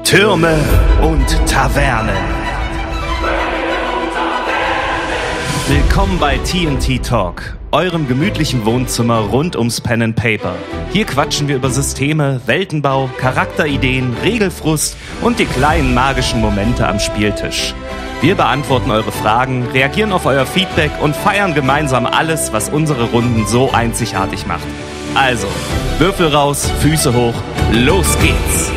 Türme und Tavernen. Willkommen bei TNT Talk, eurem gemütlichen Wohnzimmer rund ums Pen and Paper. Hier quatschen wir über Systeme, Weltenbau, Charakterideen, Regelfrust und die kleinen magischen Momente am Spieltisch. Wir beantworten eure Fragen, reagieren auf euer Feedback und feiern gemeinsam alles, was unsere Runden so einzigartig macht. Also, Würfel raus, Füße hoch, los geht's!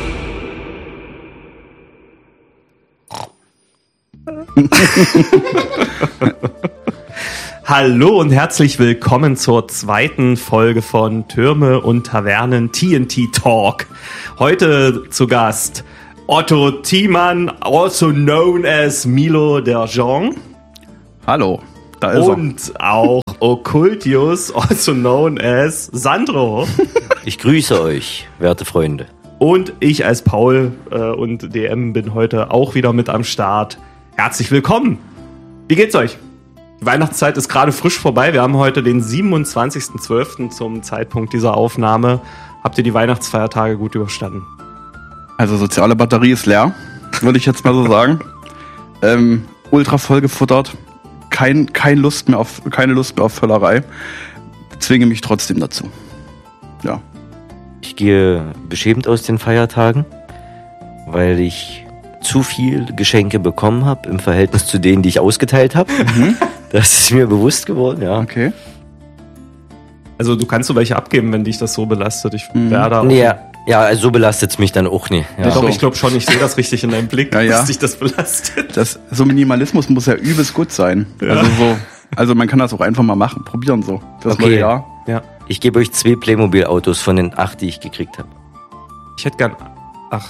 Hallo und herzlich willkommen zur zweiten Folge von Türme und Tavernen TNT Talk. Heute zu Gast Otto Thiemann, also known as Milo der Jean. Hallo, da ist er. Und auch Occultius, also known as Sandro. Ich grüße euch, werte Freunde. Und ich als Paul und DM bin heute auch wieder mit am Start. Herzlich willkommen. Wie geht's euch? Die Weihnachtszeit ist gerade frisch vorbei. Wir haben heute den 27.12. zum Zeitpunkt dieser Aufnahme. Habt ihr die Weihnachtsfeiertage gut überstanden? Also soziale Batterie ist leer, würde ich jetzt mal so sagen. Ultra voll gefuttert. Keine Lust mehr auf Völlerei. Zwinge mich trotzdem dazu. Ja. Ich gehe beschämt aus den Feiertagen, weil ich zu viel Geschenke bekommen habe im Verhältnis zu denen, die ich ausgeteilt habe. Das ist mir bewusst geworden, ja. Okay. Also du kannst so welche abgeben, wenn dich das so belastet. Ich wäre da. Nee, ja, also so belastet es mich dann auch nicht. Ja. Doch, ich glaube schon, ich sehe das richtig in deinem Blick, ja. dass dich das belastet. So Minimalismus muss ja übelst gut sein. Ja. Also man kann das auch einfach mal machen, probieren so. Das neue Jahr. Ja. Ich gebe euch 2 Playmobil-Autos von den 8, die ich gekriegt habe. Ich hätte gern 8.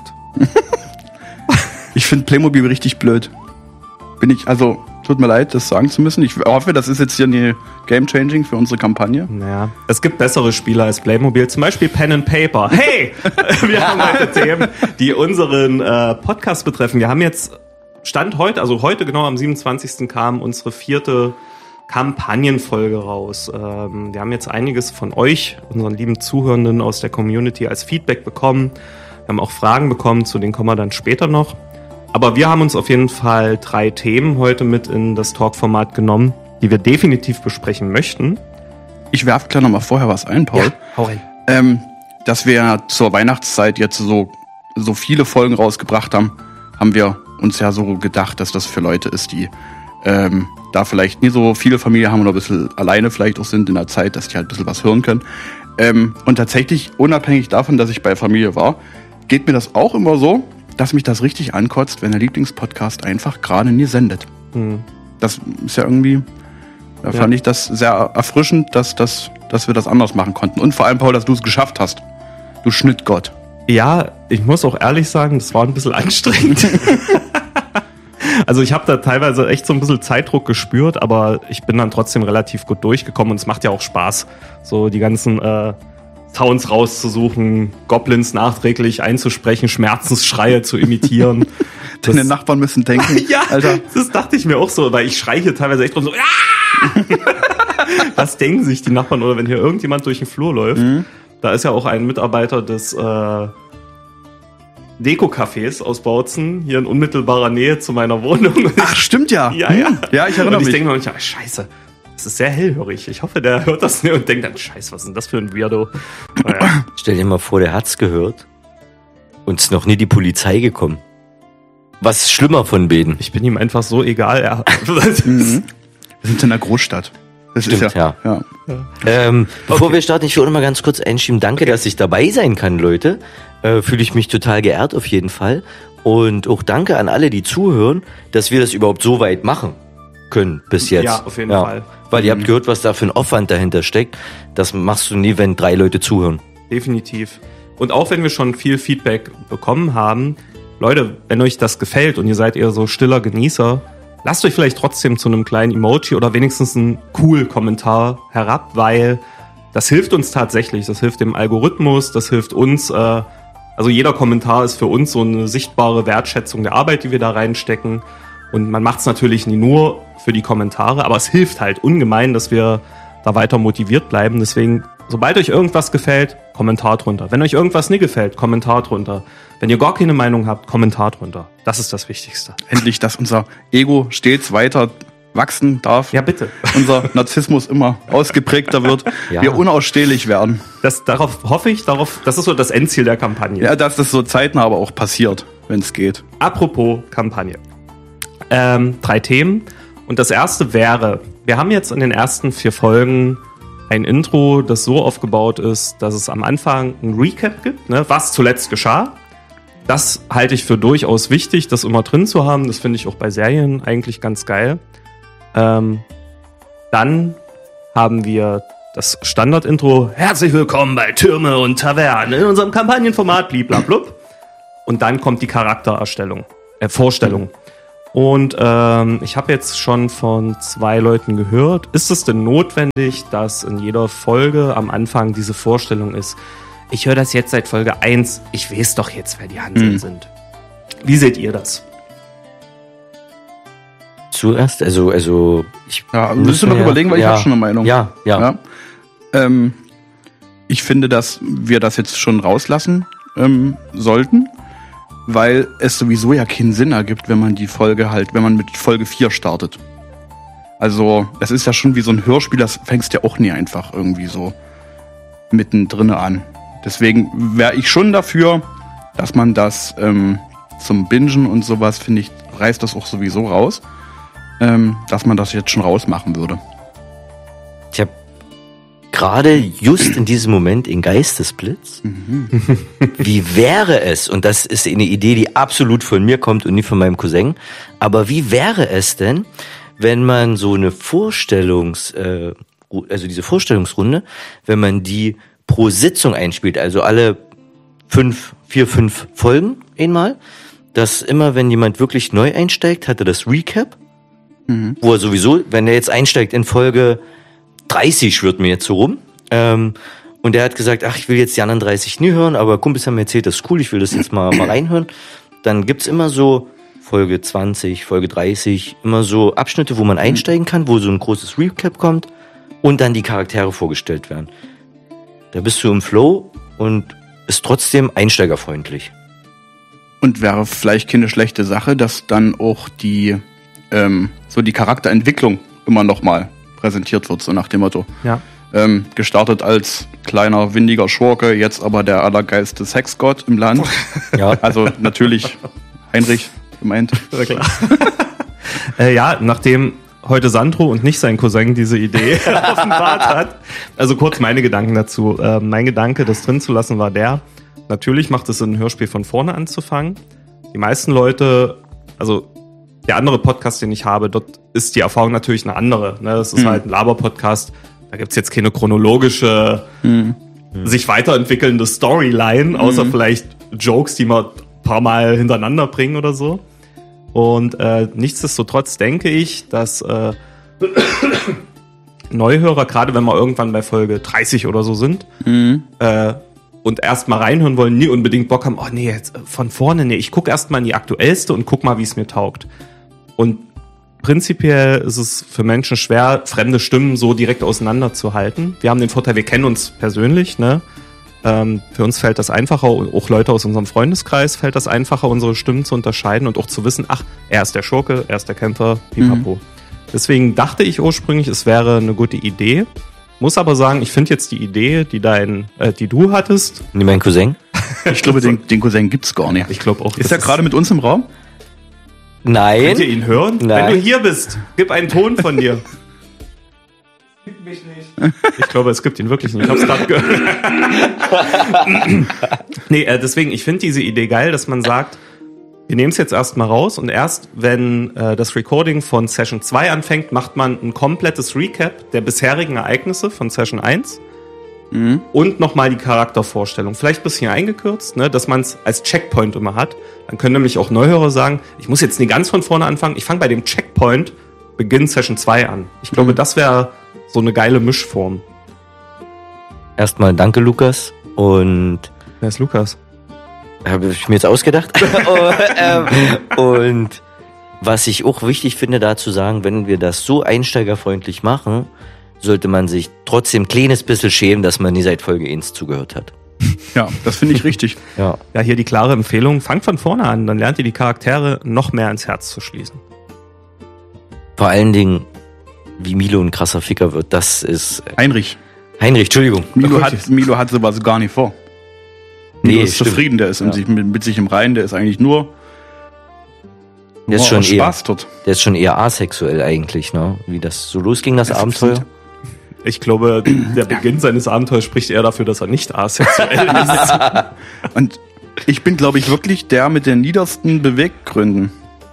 Ich finde Playmobil richtig blöd. Tut mir leid, das sagen zu müssen. Ich hoffe, das ist jetzt hier eine Game-Changing für unsere Kampagne. Naja, es gibt bessere Spiele als Playmobil, zum Beispiel Pen and Paper. Hey, wir haben heute Themen, die unseren Podcast betreffen. Wir haben jetzt Stand heute, also heute genau am 27. kam unsere 4. Kampagnenfolge raus. Wir haben jetzt einiges von euch, unseren lieben Zuhörenden aus der Community, als Feedback bekommen. Wir haben auch Fragen bekommen, zu denen kommen wir dann später noch. Aber wir haben uns auf jeden Fall 3 Themen heute mit in das Talk-Format genommen, die wir definitiv besprechen möchten. Ich werfe gleich nochmal vorher was ein, Paul. Ja, hau rein. Dass wir zur Weihnachtszeit jetzt so viele Folgen rausgebracht haben, haben wir uns ja so gedacht, dass das für Leute ist, die da vielleicht nie so viele Familie haben oder ein bisschen alleine vielleicht auch sind in der Zeit, dass die halt ein bisschen was hören können. Und tatsächlich, unabhängig davon, dass ich bei Familie war, geht mir das auch immer so, dass mich das richtig ankotzt, wenn der Lieblingspodcast einfach gerade nie sendet. Das ist ja irgendwie, fand ich das sehr erfrischend, dass wir das anders machen konnten. Und vor allem, Paul, dass du es geschafft hast. Du Schnittgott. Ja, ich muss auch ehrlich sagen, das war ein bisschen anstrengend. Also ich habe da teilweise echt so ein bisschen Zeitdruck gespürt, aber ich bin dann trotzdem relativ gut durchgekommen und es macht ja auch Spaß, so die ganzen Sounds rauszusuchen, Goblins nachträglich einzusprechen, Schmerzensschreie zu imitieren. Deine Nachbarn müssen denken, ja, Alter. Das dachte ich mir auch so, weil ich schreie hier teilweise echt rum so, was denken sich die Nachbarn, oder wenn hier irgendjemand durch den Flur läuft, da ist ja auch ein Mitarbeiter des Deko-Cafés aus Bautzen, hier in unmittelbarer Nähe zu meiner Wohnung. Ach, stimmt ja. Ja. Ja, ich erinnere mich. Und ich denke mir manchmal, scheiße, das ist sehr hellhörig. Ich hoffe, der hört das nicht und denkt dann, scheiße, was ist denn das für ein Weirdo? Naja. Stell dir mal vor, der hat's gehört und ist noch nie die Polizei gekommen. Was ist schlimmer von beiden? Ich bin ihm einfach so egal. Wir sind in einer Großstadt. Das Stimmt, ist ja. Bevor wir starten, ich will noch mal ganz kurz einschieben. Danke, dass ich dabei sein kann, Leute. Fühle ich mich total geehrt auf jeden Fall. Und auch danke an alle, die zuhören, dass wir das überhaupt so weit machen können bis jetzt. Ja, auf jeden Fall. Weil ihr habt gehört, was da für ein Aufwand dahinter steckt. Das machst du nie, wenn 3 Leute zuhören. Definitiv. Und auch wenn wir schon viel Feedback bekommen haben, Leute, wenn euch das gefällt und ihr seid eher so stiller Genießer, lasst euch vielleicht trotzdem zu einem kleinen Emoji oder wenigstens einen cool Kommentar herab, weil das hilft uns tatsächlich. Das hilft dem Algorithmus, das hilft uns. Also jeder Kommentar ist für uns so eine sichtbare Wertschätzung der Arbeit, die wir da reinstecken. Und man macht es natürlich nie nur für die Kommentare, aber es hilft halt ungemein, dass wir da weiter motiviert bleiben. Deswegen, sobald euch irgendwas gefällt, Kommentar drunter. Wenn euch irgendwas nicht gefällt, Kommentar drunter. Wenn ihr gar keine Meinung habt, Kommentar drunter. Das ist das Wichtigste. Endlich, dass unser Ego stets weiter wachsen darf. Ja, bitte. Unser Narzissmus immer ausgeprägter wird. Ja. Wir unausstehlich werden. Darauf hoffe ich, das ist so das Endziel der Kampagne. Ja, dass das so zeitnah aber auch passiert, wenn es geht. Apropos Kampagne. 3 Themen. Und das erste wäre, wir haben jetzt in den ersten 4 Folgen ein Intro, das so aufgebaut ist, dass es am Anfang ein Recap gibt, ne, was zuletzt geschah. Das halte ich für durchaus wichtig, das immer drin zu haben. Das finde ich auch bei Serien eigentlich ganz geil. Dann haben wir das Standard-Intro. Herzlich willkommen bei Türme und Tavernen in unserem Kampagnenformat bliblablub. Und dann kommt die Vorstellung. Und ich habe jetzt schon von 2 Leuten gehört, ist es denn notwendig, dass in jeder Folge am Anfang diese Vorstellung ist? Ich höre das jetzt seit Folge 1, ich weiß doch jetzt, wer die Hanseln sind. Wie seht ihr das? Zuerst, also ich müsst du noch überlegen, weil ich habe schon eine Meinung. Ja. Ich finde, dass wir das jetzt schon rauslassen sollten, weil es sowieso ja keinen Sinn ergibt, wenn man mit Folge 4 startet. Also, es ist ja schon wie so ein Hörspiel, das fängst ja auch nie einfach irgendwie so mittendrin an. Deswegen wäre ich schon dafür, dass man das zum Bingen und sowas, finde ich, reißt das auch sowieso raus, dass man das jetzt schon rausmachen würde. Ich habe gerade just in diesem Moment in Geistesblitz. Wie wäre es, und das ist eine Idee, die absolut von mir kommt und nicht von meinem Cousin, aber wie wäre es denn, wenn man so eine diese Vorstellungsrunde, wenn man die pro Sitzung einspielt, also alle 5 Folgen einmal, dass immer, wenn jemand wirklich neu einsteigt, hat er das Recap, wo er sowieso, wenn er jetzt einsteigt in Folge 30, schwirrt mir jetzt so rum, und er hat gesagt, ich will jetzt die anderen 30 nie hören, aber Kumpels haben mir erzählt, das ist cool, ich will das jetzt mal reinhören, dann gibt's immer so Folge 20, Folge 30, immer so Abschnitte, wo man einsteigen kann, wo so ein großes Recap kommt und dann die Charaktere vorgestellt werden. Da bist du im Flow und ist trotzdem einsteigerfreundlich. Und wäre vielleicht keine schlechte Sache, dass dann auch die Charakterentwicklung immer nochmal präsentiert wird, so nach dem Motto. Ja. Gestartet als kleiner, windiger Schurke, jetzt aber der allergeilste Sexgott im Land. Ja. Also natürlich Heinrich gemeint. Ja, klar. Nachdem heute Sandro und nicht sein Cousin diese Idee offenbart hat. Also kurz meine Gedanken dazu. Mein Gedanke, das drin zu lassen, war natürlich macht es Sinn, ein Hörspiel von vorne anzufangen. Die meisten Leute, also der andere Podcast, den ich habe, dort ist die Erfahrung natürlich eine andere. Ne? Das ist halt ein Laber-Podcast. Da gibt's jetzt keine chronologische, sich weiterentwickelnde Storyline, außer vielleicht Jokes, die wir ein paar Mal hintereinander bringen oder so. Und nichtsdestotrotz denke ich, dass Neuhörer, gerade wenn wir irgendwann bei Folge 30 oder so sind, und erst mal reinhören wollen, nie unbedingt Bock haben, jetzt von vorne, ich gucke erst mal in die aktuellste und guck mal, wie es mir taugt. Und prinzipiell ist es für Menschen schwer, fremde Stimmen so direkt auseinanderzuhalten. Wir haben den Vorteil, wir kennen uns persönlich, ne? Für uns fällt das einfacher, auch Leute aus unserem Freundeskreis fällt das einfacher, unsere Stimmen zu unterscheiden und auch zu wissen, er ist der Schurke, er ist der Kämpfer, pipapo. Deswegen dachte ich ursprünglich, es wäre eine gute Idee. Muss aber sagen, ich finde jetzt die Idee, die du hattest. Nicht mein Cousin? Ich glaube, den Cousin gibt's gar nicht. Ich glaube auch. Ist er gerade mit uns im Raum? Nein. Könnt ihr ihn hören? Nein. Wenn du hier bist, gib einen Ton von dir. Gibt mich nicht. Ich glaube, es gibt ihn wirklich nicht. Ich hab's gerade gehört. Deswegen, ich finde diese Idee geil, dass man sagt, wir nehmen es jetzt erstmal raus und erst, wenn das Recording von Session 2 anfängt, macht man ein komplettes Recap der bisherigen Ereignisse von Session 1 und nochmal die Charaktervorstellung. Vielleicht ein bisschen eingekürzt, ne, dass man es als Checkpoint immer hat. Dann können nämlich auch Neuhörer sagen, ich muss jetzt nicht ganz von vorne anfangen, ich fange bei dem Checkpoint Beginn Session 2 an. Ich glaube, das wäre so eine geile Mischform. Erstmal danke, Lukas. Und Wer ist Lukas? habe ich mir jetzt ausgedacht. Und was ich auch wichtig finde, da zu sagen, wenn wir das so einsteigerfreundlich machen, sollte man sich trotzdem ein kleines bisschen schämen, dass man nie seit Folge 1 zugehört hat. Ja, das finde ich richtig. Ja. Ja, hier die klare Empfehlung, fangt von vorne an, dann lernt ihr die Charaktere noch mehr ins Herz zu schließen. Vor allen Dingen, wie Milo ein krasser Ficker wird, das ist... Heinrich. Entschuldigung. Milo hat sowas gar nicht vor. Milo ist stimmt. zufrieden, der ist mit sich im Reinen, der ist eigentlich nur Der ist, schon eher, Spaß dort. der ist schon eher asexuell eigentlich, ne? Wie das so losging, das Abenteuer. Ich glaube, der Beginn seines Abenteuers spricht eher dafür, dass er nicht asexuell ist. Und ich bin, glaube ich, wirklich der mit den niedersten Beweggründen.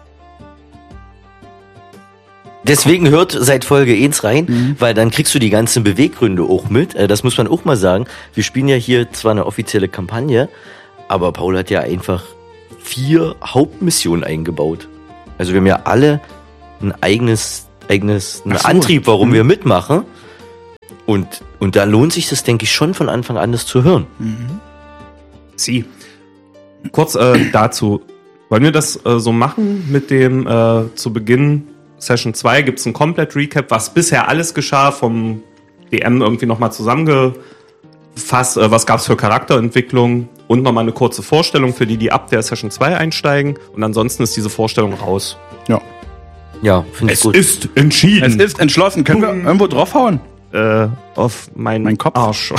Deswegen hört seit Folge 1 rein, weil dann kriegst du die ganzen Beweggründe auch mit. Das muss man auch mal sagen. Wir spielen ja hier zwar eine offizielle Kampagne, aber Paul hat ja einfach 4 Hauptmissionen eingebaut. Also wir haben ja alle einen Antrieb, warum wir mitmachen. Und da lohnt sich das, denke ich, schon von Anfang an, das zu hören. Sie. Kurz dazu. Wollen wir das so machen mit dem zu Beginn Session 2 gibt es ein Komplett-Recap, was bisher alles geschah, vom DM irgendwie nochmal zusammengefasst, was gab es für Charakterentwicklung und nochmal eine kurze Vorstellung für die ab der Session 2 einsteigen und ansonsten ist diese Vorstellung raus. Ja. Ja, finde ich gut. Es ist entschieden. Es ist entschlossen. Können wir irgendwo draufhauen? Auf Mein Kopf. Arsch.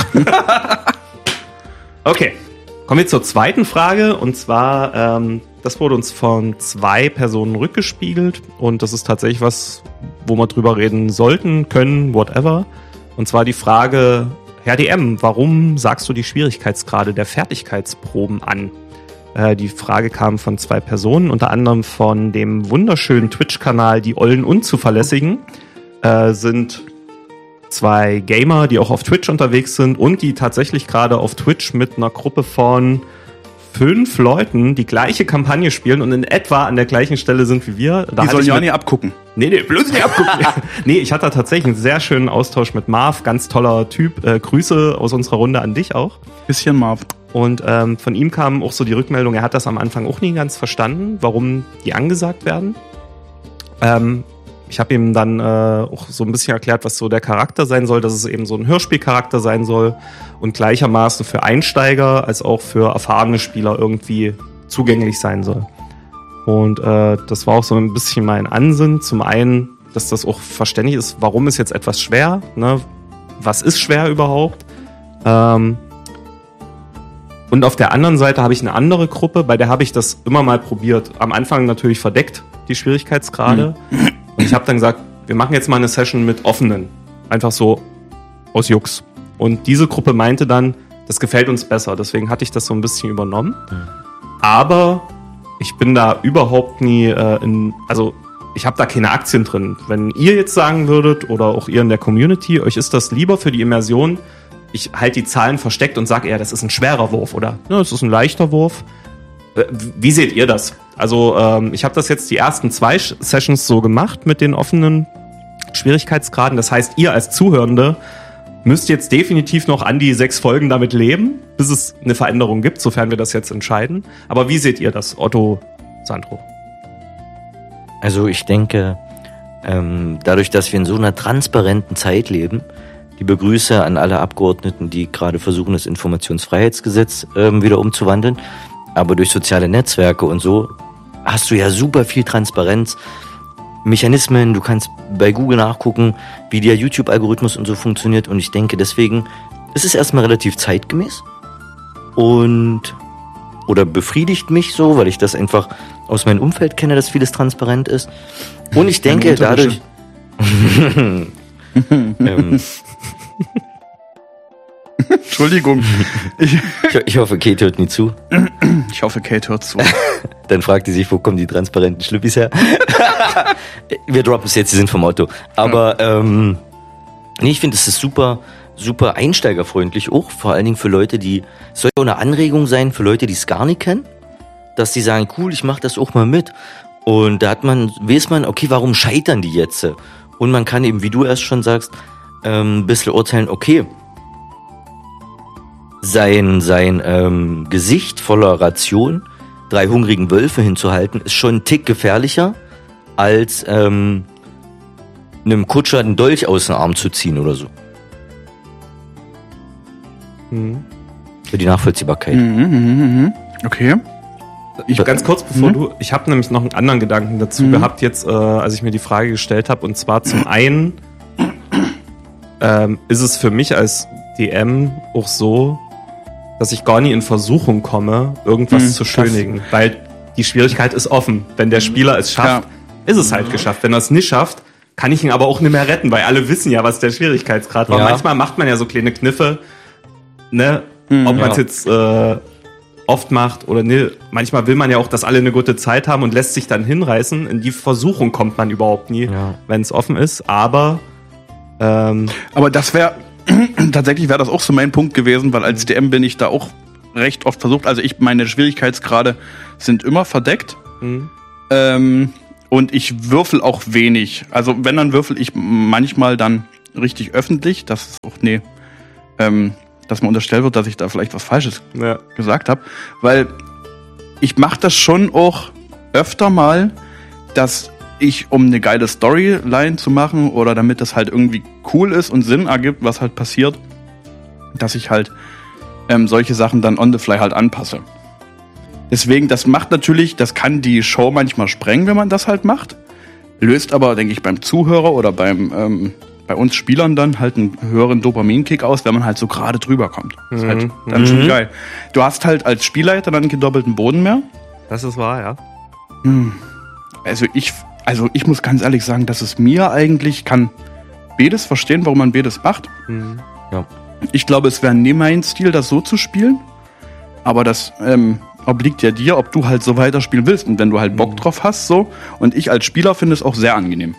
Okay, kommen wir zur zweiten Frage und zwar, das wurde uns von 2 Personen rückgespiegelt und das ist tatsächlich was, wo wir drüber reden sollten, können, whatever. Und zwar die Frage, Herr DM, warum sagst du die Schwierigkeitsgrade der Fertigkeitsproben an? Die Frage kam von 2 Personen, unter anderem von dem wunderschönen Twitch-Kanal Die Ollen Unzuverlässigen. Sind 2 Gamer, die auch auf Twitch unterwegs sind und die tatsächlich gerade auf Twitch mit einer Gruppe von 5 Leuten die gleiche Kampagne spielen und in etwa an der gleichen Stelle sind wie wir. Die sollen ja nicht abgucken. Nee, bloß nicht abgucken. Nee, ich hatte tatsächlich einen sehr schönen Austausch mit Marv, ganz toller Typ. Grüße aus unserer Runde an dich auch. Bisschen Marv. Und von ihm kam auch so die Rückmeldung, er hat das am Anfang auch nie ganz verstanden, warum die angesagt werden. Ich habe ihm dann auch so ein bisschen erklärt, was so der Charakter sein soll, dass es eben so ein Hörspielcharakter sein soll und gleichermaßen für Einsteiger als auch für erfahrene Spieler irgendwie zugänglich sein soll. Und das war auch so ein bisschen mein Ansinnen. Zum einen, dass das auch verständlich ist, warum ist jetzt etwas schwer, ne? Was ist schwer überhaupt? Und auf der anderen Seite habe ich eine andere Gruppe, bei der habe ich das immer mal probiert. Am Anfang natürlich verdeckt, die Schwierigkeitsgrade. Und ich habe dann gesagt, wir machen jetzt mal eine Session mit offenen. Einfach so aus Jux. Und diese Gruppe meinte dann, das gefällt uns besser. Deswegen hatte ich das so ein bisschen übernommen. Aber ich bin da überhaupt nie also ich habe da keine Aktien drin. Wenn ihr jetzt sagen würdet, oder auch ihr in der Community, euch ist das lieber für die Immersion, ich halte die Zahlen versteckt und sage eher, das ist ein schwerer Wurf oder das ist ein leichter Wurf. Wie seht ihr das? Also ich habe das jetzt die ersten 2 Sessions so gemacht mit den offenen Schwierigkeitsgraden. Das heißt, ihr als Zuhörende müsst jetzt definitiv noch an die 6 Folgen damit leben, bis es eine Veränderung gibt, sofern wir das jetzt entscheiden. Aber wie seht ihr das, Otto, Sandro? Also ich denke, dadurch, dass wir in so einer transparenten Zeit leben, liebe Grüße an alle Abgeordneten, die gerade versuchen, das Informationsfreiheitsgesetz wieder umzuwandeln. Aber durch soziale Netzwerke und so hast du ja super viel Transparenz, Mechanismen, du kannst bei Google nachgucken, wie der YouTube-Algorithmus und so funktioniert. Und ich denke, deswegen ist es erstmal relativ zeitgemäß oder befriedigt mich so, weil ich das einfach aus meinem Umfeld kenne, dass vieles transparent ist. Und ich denke, dadurch... Entschuldigung. Ich hoffe, Kate hört nie zu. Ich hoffe, Kate hört zu. Dann fragt die sich, wo kommen die transparenten Schlüppis her? Wir droppen es jetzt, die sind vom Auto. Aber nee, ich finde, es ist super, super einsteigerfreundlich auch. Vor allen Dingen für Leute, es soll ja auch eine Anregung sein für Leute, die es gar nicht kennen. Dass die sagen, cool, ich mache das auch mal mit. Und da weiß man, okay, warum scheitern die jetzt? Und man kann eben, wie du erst schon sagst, ein bisschen urteilen, okay, sein Gesicht voller Ration 3 hungrigen Wölfe hinzuhalten, ist schon ein Tick gefährlicher, als einem Kutscher einen Dolch aus dem Arm zu ziehen oder so. Für die Nachvollziehbarkeit. Okay. Ganz kurz bevor ich habe nämlich noch einen anderen Gedanken dazu gehabt jetzt, als ich mir die Frage gestellt habe, und zwar zum einen ist es für mich als DM auch so, dass ich gar nie in Versuchung komme, irgendwas zu schönigen, weil die Schwierigkeit ist offen. Wenn der Spieler es schafft, ist es halt geschafft. Wenn er es nicht schafft, kann ich ihn aber auch nicht mehr retten, weil alle wissen ja, was der Schwierigkeitsgrad war. Ja. Manchmal macht man ja so kleine Kniffe, ne, ob man es jetzt oft macht oder ne. Manchmal will man ja auch, dass alle eine gute Zeit haben und lässt sich dann hinreißen. In die Versuchung kommt man überhaupt nie, wenn es offen ist. Aber das wäre, tatsächlich wäre das auch so mein Punkt gewesen, weil als DM bin ich da auch recht oft versucht. Also meine Schwierigkeitsgrade sind immer verdeckt. Und ich würfel auch wenig. Also wenn, dann würfel ich manchmal dann richtig öffentlich. Das ist auch, dass mir unterstellt wird, dass ich da vielleicht was Falsches gesagt habe. Weil ich mache das schon auch öfter mal, dass ich, um eine geile Storyline zu machen oder damit das halt irgendwie cool ist und Sinn ergibt, was halt passiert, dass ich halt solche Sachen dann on the fly halt anpasse. Deswegen, das kann die Show manchmal sprengen, wenn man das halt macht. Löst aber, denke ich, beim Zuhörer oder bei uns Spielern dann halt einen höheren Dopaminkick aus, wenn man halt so gerade drüber kommt. Das ist halt dann schon geil. Du hast halt als Spielleiter dann einen gedoppelten Boden mehr. das ist wahr, ja. Also ich muss ganz ehrlich sagen, dass es mir eigentlich kann beides verstehen, warum man beides macht. Ja. Ich glaube, es wäre nie mein Stil, das so zu spielen. Aber das obliegt ja dir, ob du halt so weiterspielen willst. Und wenn du halt Bock drauf hast, so. Und ich als Spieler finde es auch sehr angenehm.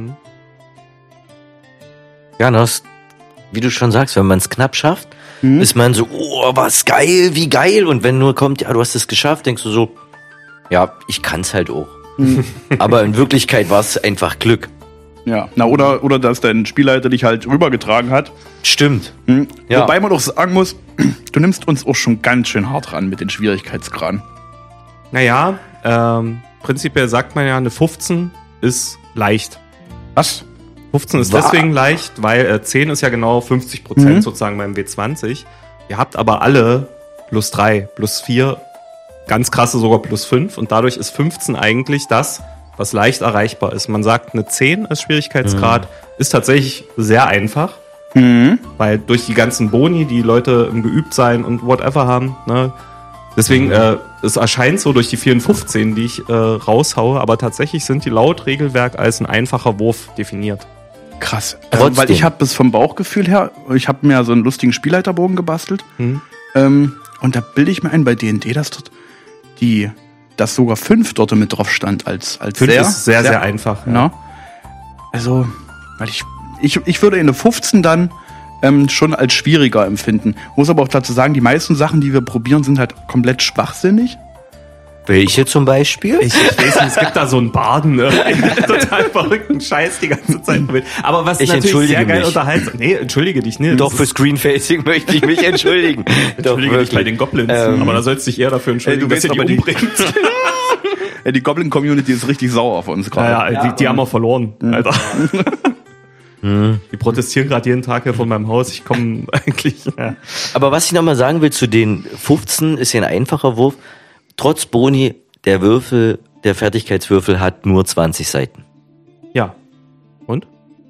Ja, das, wie du schon sagst, wenn man es knapp schafft, ist man so, oh, was geil, wie geil. Und wenn nur kommt, ja, du hast es geschafft, denkst du so, ja, ich kann es halt auch. Aber in Wirklichkeit war es einfach Glück. Ja, oder dass dein Spielleiter dich halt rübergetragen hat. Stimmt. Ja. Wobei man auch sagen muss, du nimmst uns auch schon ganz schön hart ran mit den Schwierigkeitsgraden. Naja, prinzipiell sagt man ja, eine 15 ist leicht. Was? 15 ist deswegen leicht, weil 10 ist ja genau 50% sozusagen beim W20. Ihr habt aber alle +3, +4, ganz krasse sogar +5 und dadurch ist 15 eigentlich das, was leicht erreichbar ist. Man sagt, eine 10 als Schwierigkeitsgrad ist tatsächlich sehr einfach, weil durch die ganzen Boni, die Leute im Geübtsein und whatever haben, ne, deswegen, es erscheint so durch die 4 und 15, die ich raushaue, aber tatsächlich sind die laut Regelwerk als ein einfacher Wurf definiert. Krass. Weil ich habe es vom Bauchgefühl her, ich habe mir so einen lustigen Spielleiterbogen gebastelt und da bilde ich mir ein bei D&D, dass dort dass sogar 5 dort mit drauf stand als 5 sehr, ist sehr einfach. Ja. Ja. Also, weil ich würde eine 15 dann schon als schwieriger empfinden. Muss aber auch dazu sagen, die meisten Sachen, die wir probieren, sind halt komplett schwachsinnig. Welche zum Beispiel? Ich weiß nicht, es gibt da so einen Barden, ne? Total verrückten Scheiß die ganze Zeit mit. Aber was Ich natürlich entschuldige sehr geil mich. unterhaltsam. Nee, entschuldige dich nicht. Doch, für Screenfacing möchte ich mich entschuldigen. Entschuldige dich bei den Goblins. Aber da sollst du dich eher dafür entschuldigen, du dass ihr weißt die aber, umbringst. Ja, die Goblin-Community ist richtig sauer auf uns gerade. Ja, die haben wir verloren, Alter. Die protestieren gerade jeden Tag hier von meinem Haus. Ich komme eigentlich... Ja. Aber was ich nochmal sagen will zu den 15, ist ja ein einfacher Wurf. Trotz Boni, der Fertigkeitswürfel hat nur 20 Seiten. Ja. Und?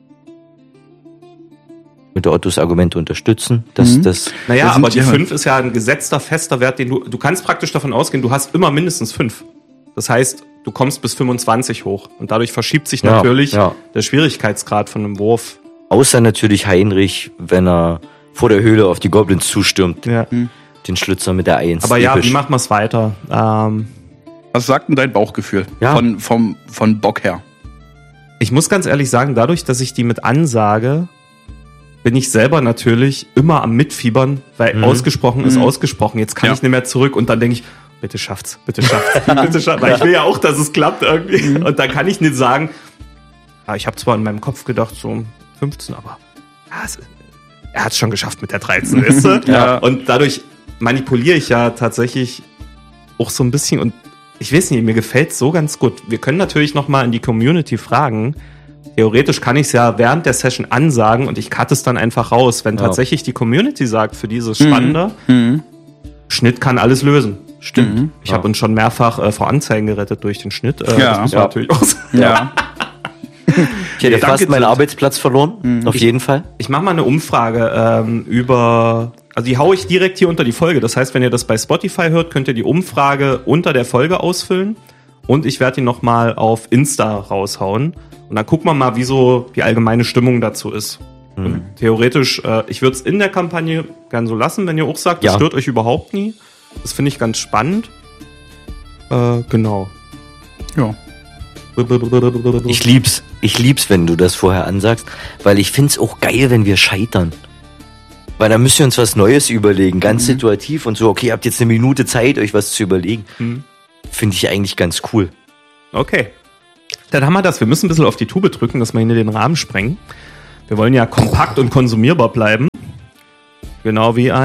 Mit Ottos Argument unterstützen, dass das... Naja, Da sind aber die die 5 ist ja ein gesetzter, fester Wert, den du kannst praktisch davon ausgehen, du hast immer mindestens 5. Das heißt, du kommst bis 25 hoch. Und dadurch verschiebt sich natürlich der Schwierigkeitsgrad von einem Wurf. Außer natürlich Heinrich, wenn er vor der Höhle auf die Goblins zustürmt. Ja. Den Schlitzer mit der 1. Aber ja, episch. wie machen wir es weiter? Was sagt denn dein Bauchgefühl Ja. von Bock her? Ich muss ganz ehrlich sagen, dadurch, dass ich die mit ansage, bin ich selber natürlich immer am Mitfiebern, weil ausgesprochen ist ausgesprochen. Jetzt kann ich nicht mehr zurück und dann denke ich, bitte schafft's, bitte schafft's, bitte schafft's. Weil ich will ja auch, dass es klappt irgendwie. Und dann kann ich nicht sagen, ich habe zwar in meinem Kopf gedacht, so 15, aber er hat es schon geschafft mit der 13, weißt du? Ja. Und dadurch manipuliere ich ja tatsächlich auch so ein bisschen und ich weiß nicht, mir gefällt's so ganz gut. Wir können natürlich noch mal in die Community fragen. Theoretisch kann ich es ja während der Session ansagen und ich cutte es dann einfach raus. Wenn tatsächlich die Community sagt, für dieses Spannender, Schnitt kann alles lösen. Stimmt. Ich habe uns schon mehrfach vor Anzeigen gerettet durch den Schnitt. Das muss man natürlich auch sagen. Ja. Ich hätte fast meinen Arbeitsplatz verloren, auf jeden Fall. Ich mache mal eine Umfrage also die haue ich direkt hier unter die Folge. Das heißt, wenn ihr das bei Spotify hört, könnt ihr die Umfrage unter der Folge ausfüllen. Und ich werde die nochmal auf Insta raushauen. Und dann gucken wir mal, wie so die allgemeine Stimmung dazu ist. Und theoretisch, ich würde es in der Kampagne gern so lassen, wenn ihr auch sagt, das stört euch überhaupt nie. Das finde ich ganz spannend. Genau. Ja. Ich lieb's, wenn du das vorher ansagst, weil ich find's auch geil, wenn wir scheitern. Weil dann müssen wir uns was Neues überlegen, ganz situativ und so, okay, habt jetzt eine Minute Zeit, euch was zu überlegen. Finde ich eigentlich ganz cool. Okay. Dann haben wir das. Wir müssen ein bisschen auf die Tube drücken, dass wir hier den Rahmen sprengen. Wir wollen ja kompakt und konsumierbar bleiben. Genau wie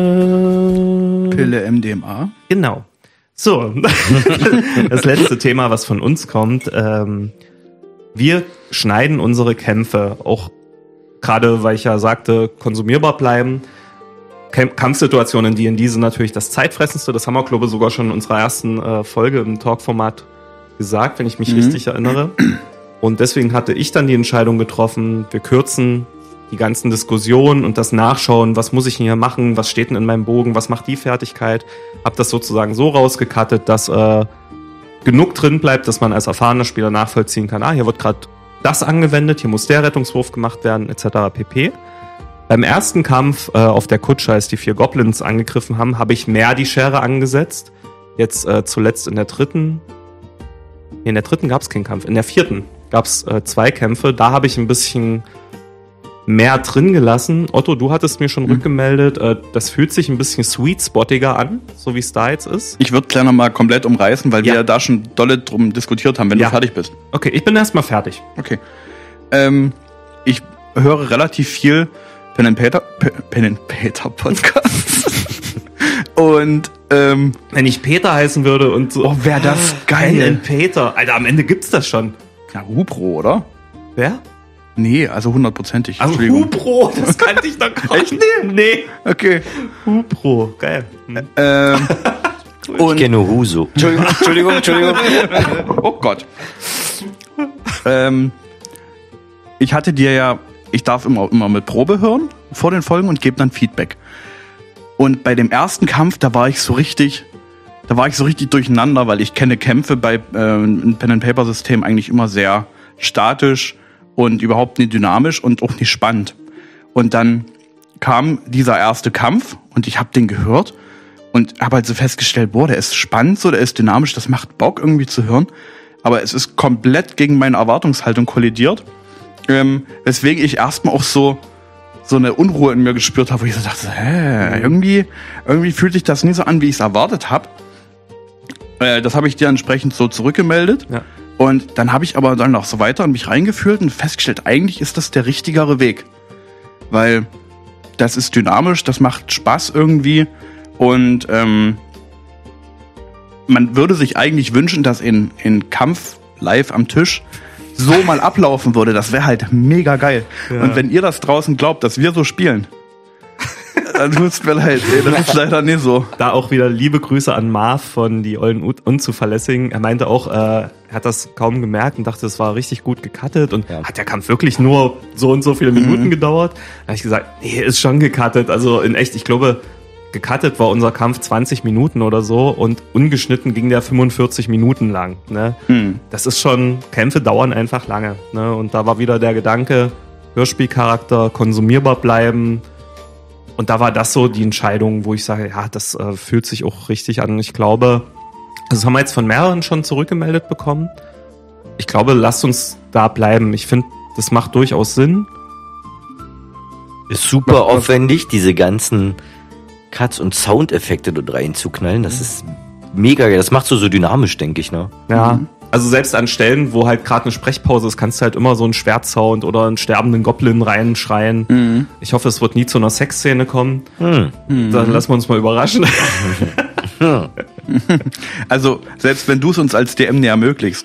eine Pille MDMA. Genau. So, das letzte Thema, was von uns kommt. Wir schneiden unsere Kämpfe, auch gerade, weil ich ja sagte, konsumierbar bleiben. Kampfsituationen, die in diese natürlich das Zeitfressendste, das haben wir, glaube ich, sogar schon in unserer ersten Folge im Talkformat gesagt, wenn ich mich richtig erinnere. Und deswegen hatte ich dann die Entscheidung getroffen, wir kürzen die ganzen Diskussionen und das Nachschauen, was muss ich hier machen, was steht denn in meinem Bogen, was macht die Fertigkeit. Hab das sozusagen so rausgekattet, dass genug drin bleibt, dass man als erfahrener Spieler nachvollziehen kann, hier wird gerade das angewendet, hier muss der Rettungswurf gemacht werden, etc. pp. Beim ersten Kampf auf der Kutsche, als die 4 Goblins angegriffen haben, habe ich mehr die Schere angesetzt. Jetzt zuletzt in der dritten gab es keinen Kampf, in der 4. gab es 2 Kämpfe, da habe ich ein bisschen mehr drin gelassen. Otto, du hattest mir schon rückgemeldet, das fühlt sich ein bisschen sweet-spottiger an, so wie es da jetzt ist. Ich würde gleich nochmal komplett umreißen, weil wir ja da schon dolle drum diskutiert haben, wenn du fertig bist. Okay, ich bin erstmal fertig. Okay. Ich höre relativ viel Pen and Paper Podcasts. Und wenn ich Peter heißen würde und so. Oh, wäre das geil. Pen and Peter. Alter, am Ende gibt's das schon. Ja, Hupro, oder? Wer? Nee, also 100%. Also Hupro, das kannte ich doch gar nicht. Nee. Okay. Hupro, geil. Ich kenne Huso. Entschuldigung. Oh Gott. Ich hatte dir ja, ich darf immer mit Probe hören vor den Folgen und gebe dann Feedback. Und bei dem ersten Kampf, da war ich so richtig durcheinander, weil ich kenne Kämpfe bei Pen-and-Paper-System eigentlich immer sehr statisch und überhaupt nicht dynamisch und auch nicht spannend. Und dann kam dieser erste Kampf und ich habe den gehört und habe halt so festgestellt, der ist spannend, so, der ist dynamisch, das macht Bock irgendwie zu hören, aber es ist komplett gegen meine Erwartungshaltung kollidiert, weswegen ich erstmal auch so eine Unruhe in mir gespürt habe, wo ich so dachte, irgendwie fühlt sich das nie so an, wie ich es erwartet habe. Das habe ich dir entsprechend so zurückgemeldet. Ja. Und dann habe ich aber dann noch so weiter in mich reingefühlt und festgestellt, eigentlich ist das der richtigere Weg. Weil das ist dynamisch, das macht Spaß irgendwie und man würde sich eigentlich wünschen, dass in Kampf live am Tisch so mal ablaufen würde. Das wäre halt mega geil. Ja. Und wenn ihr das draußen glaubt, dass wir so spielen, dann tut's mir leid. Das ist leider nicht so. Da auch wieder liebe Grüße an Marv von die ollen Unzuverlässigen. Er meinte auch, er hat das kaum gemerkt und dachte, es war richtig gut gecuttet und hat der Kampf wirklich nur so und so viele Minuten gedauert. Da habe ich gesagt, nee, ist schon gecuttet. Also in echt, ich glaube, gecuttet war unser Kampf 20 Minuten oder so und ungeschnitten ging der 45 Minuten lang. Ne? Das ist schon, Kämpfe dauern einfach lange. Ne? Und da war wieder der Gedanke, Hörspielcharakter, konsumierbar bleiben. Und da war das so die Entscheidung, wo ich sage, ja, das fühlt sich auch richtig an. Ich glaube, das haben wir jetzt von mehreren schon zurückgemeldet bekommen. Ich glaube, lasst uns da bleiben. Ich finde, das macht durchaus Sinn. Ist super aufwendig, diese ganzen Cuts und Soundeffekte dort reinzuknallen. Das ist mega geil. Das macht so dynamisch, denke ich, ne? Ja. Also selbst an Stellen, wo halt gerade eine Sprechpause ist, kannst du halt immer so einen Schwertsound oder einen sterbenden Goblin reinschreien. Ich hoffe, es wird nie zu einer Sexszene kommen. Dann lassen wir uns mal überraschen. Also, selbst wenn du es uns als DM nicht ermöglicht,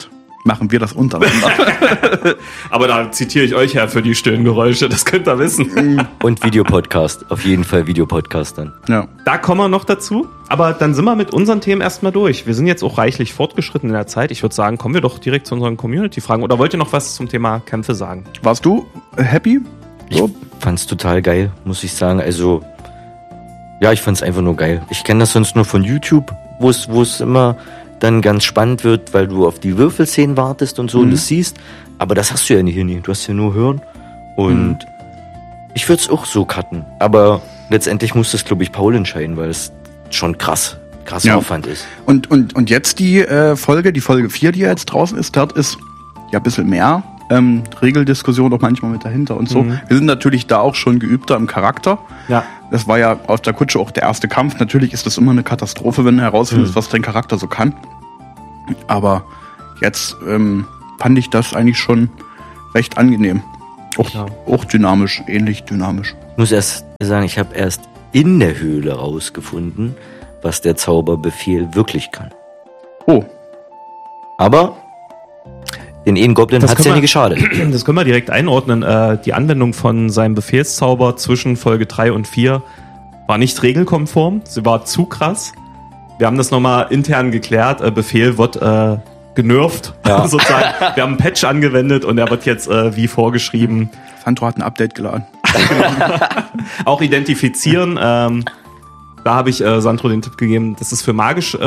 machen wir das untereinander. Aber da zitiere ich euch ja für die Stöhngeräusche, das könnt ihr wissen. Und Videopodcast, auf jeden Fall Videopodcast dann. Ja. Da kommen wir noch dazu. Aber dann sind wir mit unseren Themen erstmal durch. Wir sind jetzt auch reichlich fortgeschritten in der Zeit. Ich würde sagen, kommen wir doch direkt zu unseren Community-Fragen. Oder wollt ihr noch was zum Thema Kämpfe sagen? Warst du happy? Ich fand's total geil, muss ich sagen. Also, ja, ich fand's einfach nur geil. Ich kenne das sonst nur von YouTube, wo es immer dann ganz spannend wird, weil du auf die Würfelszenen wartest und so und das siehst. Aber das hast du ja nicht hier nie. Du hast ja nur Hören. Und ich würde es auch so cutten. Aber letztendlich muss das, glaube ich, Paul entscheiden, weil es schon krasser Aufwand ist. Und jetzt die Folge 4, die ja jetzt draußen ist, dort ist ja ein bisschen mehr Regeldiskussion auch manchmal mit dahinter und so. Wir sind natürlich da auch schon geübter im Charakter. Ja. Das war ja aus der Kutsche auch der erste Kampf. Natürlich ist das immer eine Katastrophe, wenn du herausfindest, was dein Charakter so kann. Aber jetzt fand ich das eigentlich schon recht angenehm. Auch dynamisch, ähnlich dynamisch. Ich muss erst sagen, ich habe erst in der Höhle rausgefunden, was der Zauberbefehl wirklich kann. Oh. Aber den einen Goblin Das hat's können ja wir- nie geschadet. Das können wir direkt einordnen. Die Anwendung von seinem Befehlszauber zwischen Folge 3 und 4 war nicht regelkonform. Sie war zu krass. Wir haben das nochmal intern geklärt. Befehl wird genervt, Ja. sozusagen. Wir haben einen Patch angewendet und er wird jetzt wie vorgeschrieben Sandro hat ein Update geladen. auch identifizieren. Da habe ich Sandro den Tipp gegeben, das ist für magisch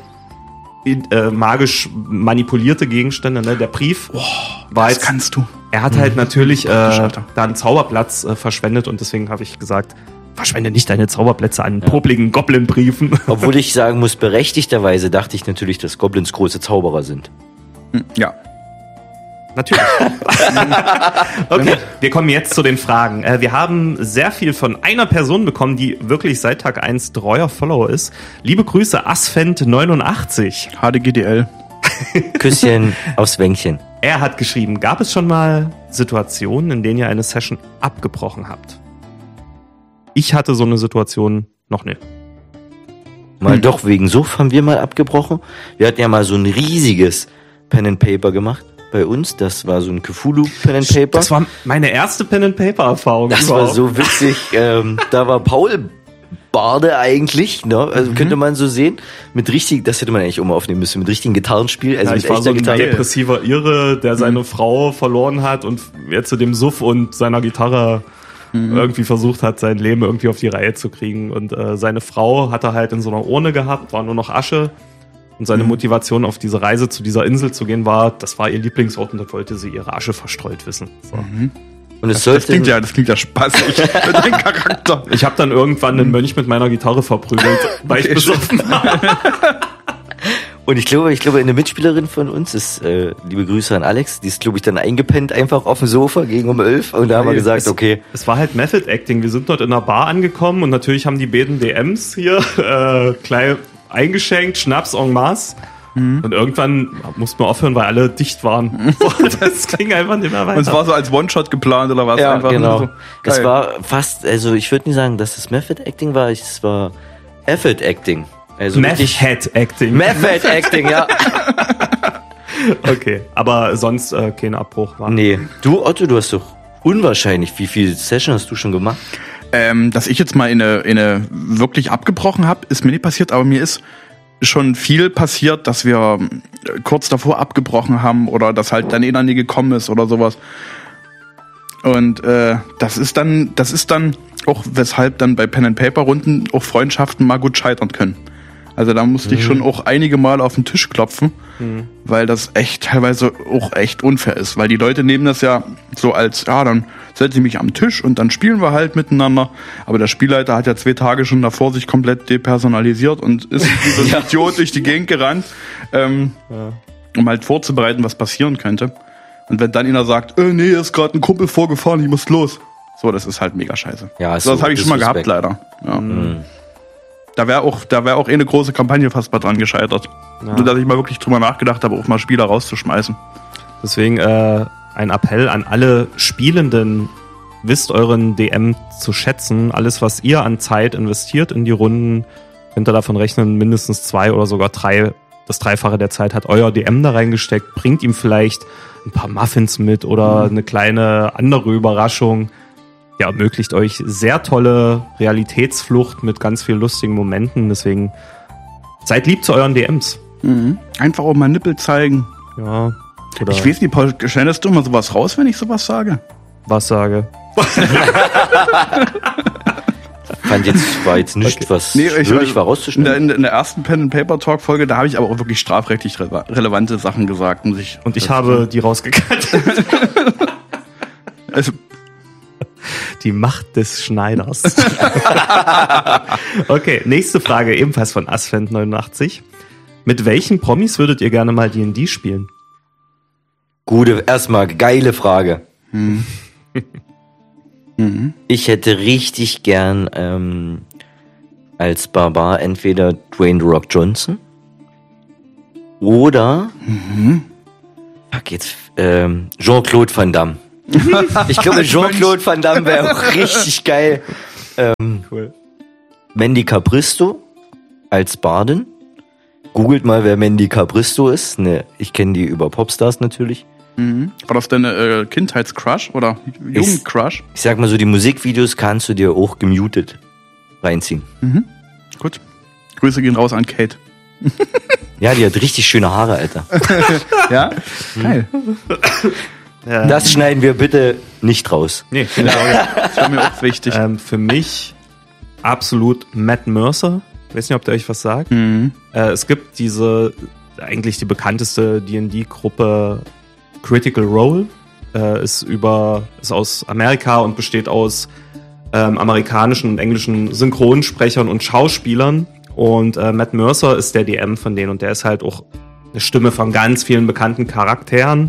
manipulierte Gegenstände. Ne? Der Brief war Das jetzt, kannst du. er hat halt natürlich Alter. da einen Zauberplatz verschwendet und deswegen habe ich gesagt, verschwende nicht deine Zauberplätze an popligen Goblin-Briefen. Obwohl ich sagen muss, berechtigterweise dachte ich natürlich, dass Goblins große Zauberer sind. Ja. Natürlich. Okay, wir kommen jetzt zu den Fragen. Wir haben sehr viel von einer Person bekommen, die wirklich seit Tag 1 treuer Follower ist. Liebe Grüße, Asfend89. HDGDL. Küsschen aufs Wänkchen. Er hat geschrieben, gab es schon mal Situationen, in denen ihr eine Session abgebrochen habt? Ich hatte so eine Situation noch nicht. Mal doch, wegen Suff haben wir mal abgebrochen. Wir hatten ja mal so ein riesiges Pen and Paper gemacht bei uns. Das war so ein Cthulhu Pen and Paper. Das war meine erste Pen-and-Paper-Erfahrung. Das war so witzig. Da war Paul Barde eigentlich, ne? Also könnte man so sehen. Mit richtig, das hätte man eigentlich auch mal aufnehmen müssen, mit richtigen Gitarrenspiel, also Ja, mit ich war so echter ein Gitarre. depressiver Irre, der seine Frau verloren hat und jetzt zu dem Suff und seiner Gitarre irgendwie versucht hat, sein Leben irgendwie auf die Reihe zu kriegen. Und seine Frau hat er halt in so einer Urne gehabt, war nur noch Asche. Und seine Motivation auf diese Reise zu dieser Insel zu gehen war, das war ihr Lieblingsort und dort wollte sie ihre Asche verstreut wissen. So. Und es Das sollte, klingt ja spaßig für deinen Charakter. Ich habe dann irgendwann einen Mönch mit meiner Gitarre verprügelt, weil ich Okay, besoffen war. und ich glaube, eine Mitspielerin von uns ist, liebe Grüße an Alex, die ist, glaube ich, dann eingepennt einfach auf dem Sofa gegen um 11 und da haben wir gesagt, okay, Es war halt Method Acting. Wir sind dort in einer Bar angekommen und natürlich haben die beiden DMs hier gleich eingeschenkt, Schnaps en masse. Und irgendwann mussten wir aufhören, weil alle dicht waren. So, das ging einfach nicht mehr weiter. Und es war so als One-Shot geplant oder was? ja, Einfach genau. so. Das Geil. war fast, also ich würde nicht sagen, dass es Method Acting war, es war Effort Acting. Also richtig Method Acting. Method Acting, ja. Okay, aber sonst kein Abbruch war. Nee, du Otto, du hast doch unwahrscheinlich, wie viele Sessions hast du schon gemacht? Dass ich jetzt mal in eine wirklich abgebrochen habe, ist mir nicht passiert, aber mir ist schon viel passiert, dass wir kurz davor abgebrochen haben oder dass halt dann einer nie gekommen ist oder sowas. Und das ist dann auch, weshalb dann bei Pen and Paper Runden auch Freundschaften mal gut scheitern können. Also da musste ich schon auch einige Mal auf den Tisch klopfen, weil das echt teilweise auch echt unfair ist. Weil die Leute nehmen das ja so als, ja, dann setze ich mich am Tisch und dann spielen wir halt miteinander. Aber der Spielleiter hat ja 2 Tage schon davor sich komplett depersonalisiert und ist wie so ein Idiot durch die Gegend gerannt, um halt vorzubereiten, was passieren könnte. Und wenn dann einer sagt, nee, ist gerade ein Kumpel vorgefahren, ich muss los. So, das ist halt mega scheiße. Ja, so, das habe ich schon mal gehabt, Disrespect. leider. Ja. Da wäre auch eine große Kampagne fast mal dran gescheitert. Ja. Nur, dass ich mal wirklich drüber nachgedacht habe, auch mal Spieler rauszuschmeißen. Deswegen ein Appell an alle Spielenden, wisst euren DM zu schätzen. Alles, was ihr an Zeit investiert in die Runden, könnt ihr davon rechnen, mindestens 2 oder sogar 3 das Dreifache der Zeit, hat euer DM da reingesteckt, bringt ihm vielleicht ein paar Muffins mit oder eine kleine andere Überraschung. Ja, ermöglicht euch sehr tolle Realitätsflucht mit ganz vielen lustigen Momenten. Deswegen seid lieb zu euren DMs. Einfach auch mal Nippel zeigen. Ja. Oder Ich weiß nicht, Paul, schneidest du mal sowas raus, wenn ich sowas sage? was sage. War jetzt nicht, was Nee, schwierig war rauszuschneiden. In der ersten Pen-and-Paper-Talk-Folge, da habe ich aber auch wirklich strafrechtlich relevante Sachen gesagt. Und ich habe die rausgekattet. Also, Die Macht des Schneiders. Okay, nächste Frage, ebenfalls von Asfend89. Mit welchen Promis würdet ihr gerne mal D&D spielen? Erstmal geile Frage. Ich hätte richtig gern als Barbar entweder Dwayne The Rock Johnson oder Jean-Claude Van Damme. Ich glaube, Jean-Claude Van Damme wäre auch richtig geil. Cool. Mandy Capristo als Bardin. Googelt mal, wer Mandy Capristo ist. Ne, ich kenne die über Popstars natürlich. war das deine Kindheitscrush oder Jugendcrush? Ich sag mal so, die Musikvideos kannst du dir auch gemutet reinziehen. Gut. Grüße gehen raus an Kate. Ja, die hat richtig schöne Haare, Alter. Ja? Geil. Das schneiden wir bitte nicht raus. Nee, genau. Das war mir auch wichtig. Für mich absolut Matt Mercer. Ich weiß nicht, ob der euch was sagt. Es gibt eigentlich die bekannteste D&D-Gruppe Critical Role. Ist aus Amerika und besteht aus amerikanischen und englischen Synchronsprechern und Schauspielern. Und Matt Mercer ist der DM von denen und der ist halt auch eine Stimme von ganz vielen bekannten Charakteren.